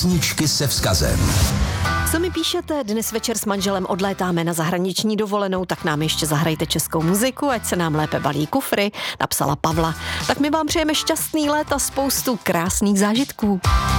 Písničky se vzkazem. Co mi píšete? Dnes večer s manželem odlétáme na zahraniční dovolenou, tak nám ještě zahrajte českou muziku, ať se nám lépe balí kufry, napsala Pavla. Tak my vám přejeme šťastný let a spoustu krásných zážitků.